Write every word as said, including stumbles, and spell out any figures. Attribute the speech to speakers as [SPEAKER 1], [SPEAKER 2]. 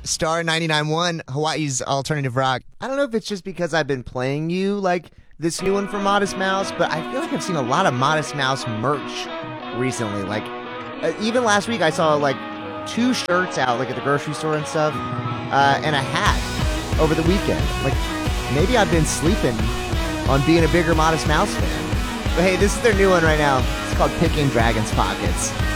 [SPEAKER 1] Star ninety-nine point one, Hawaii's alternative rock. I don't know if it's just because I've been playing you like this new one from Modest Mouse, but I feel like I've seen a lot of Modest Mouse merch recently. Like, uh, even last week I saw like two shirts out, like at the grocery store and stuff, uh, and a hat over the weekend. Like, maybe I've been sleeping on being a bigger Modest Mouse fan. But hey, this is their new one right now. It's called Picking Dragon's Pockets.